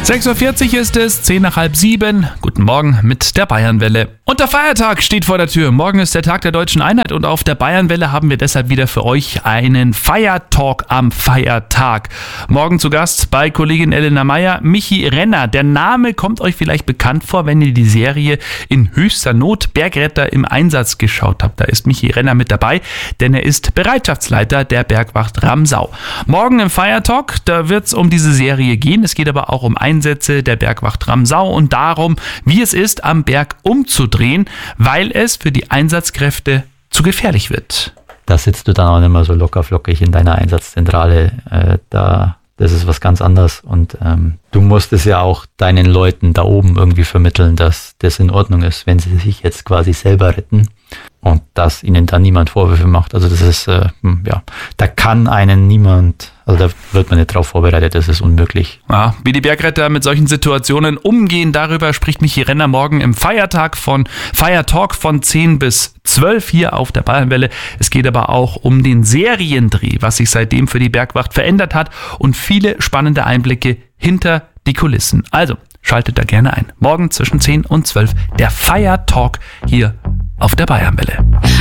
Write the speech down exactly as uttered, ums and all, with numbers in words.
sechs Uhr vierzig ist es, zehn nach halb sieben. Guten Morgen mit der Bayernwelle. Und der Feiertag steht vor der Tür. Morgen ist der Tag der Deutschen Einheit und auf der Bayernwelle haben wir deshalb wieder für euch einen Feiertalk am Feiertag. Morgen zu Gast bei Kollegin Elena Meyer, Michi Renner. Der Name kommt euch vielleicht bekannt vor, wenn ihr die Serie In höchster Not Bergretter im Einsatz geschaut habt. Da ist Michi Renner mit dabei, denn er ist Bereitschaftsleiter der Bergwacht Ramsau. Morgen im Feiertalk, da wird es um diese Serie gehen. Es geht aber auch um Einsätze der Bergwacht Ramsau und darum, wie es ist, am Berg umzudrehen, weil es für die Einsatzkräfte zu gefährlich wird. Da sitzt du dann auch nicht mehr so locker flockig in deiner Einsatzzentrale. Äh, da, das ist was ganz anderes. Und ähm, du musst es ja auch deinen Leuten da oben irgendwie vermitteln, dass das in Ordnung ist, wenn sie sich jetzt quasi selber retten und dass ihnen da niemand Vorwürfe macht. Also das ist, äh, ja, da kann einen niemand, also da wird man nicht drauf vorbereitet, das ist unmöglich. Ja, wie die Bergretter mit solchen Situationen umgehen, darüber spricht Michi Renner morgen im Feiertag von Feiertalk von zehn bis zwölf hier auf der Bayernwelle. Es geht aber auch um den Seriendreh, was sich seitdem für die Bergwacht verändert hat und viele spannende Einblicke hinter die Kulissen. Also schaltet da gerne ein. Morgen zwischen zehn und zwölf der Feiertalk hier auf der Bayernwelle.